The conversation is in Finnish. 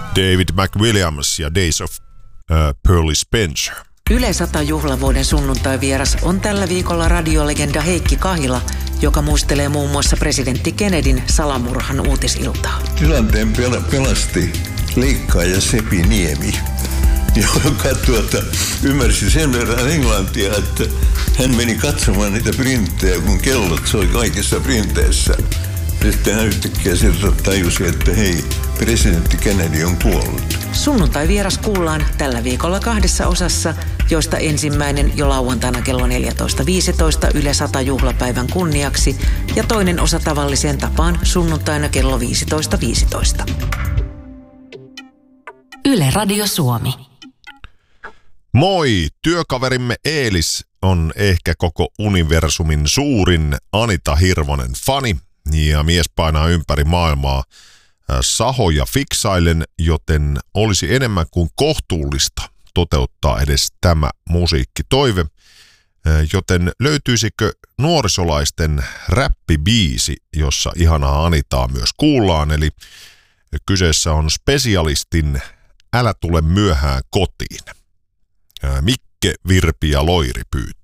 David McWilliams ja Days of Pearly Spencer. Yle 100 juhlavuoden sunnuntai-vieras on tällä viikolla radiolegenda Heikki Kahila, joka muistelee muun muassa presidentti Kennedyn salamurhan uutisiltaa. Tilanteen pelasti leikkaaja Sepi Niemi, joka ymmärsi sen verran englantia, että hän meni katsomaan niitä printtejä, kun kellot soi kaikissa printeissä. Sitten hän yhtäkkiä sieltä tajusi, että hei, presidentti Kennedy on kuollut. Sunnuntai-vieras kuullaan tällä viikolla 2 osassa, joista ensimmäinen jo lauantaina kello 14.15 Yle 100 juhlapäivän kunniaksi ja toinen osa tavalliseen tapaan sunnuntaina kello 15.15. Yle Radio Suomi. Moi! Työkaverimme Eelis on ehkä koko universumin suurin Anita Hirvonen fani ja mies painaa ympäri maailmaa sahoja fiksailen, joten olisi enemmän kuin kohtuullista toteuttaa edes tämä musiikkitoive. Joten löytyisikö nuorisolaisten räppibiisi, jossa ihanaa Anitaa myös kuullaan, eli kyseessä on Specialistin Älä tule myöhään kotiin. Mikke, Virpi ja Loiri pyytää.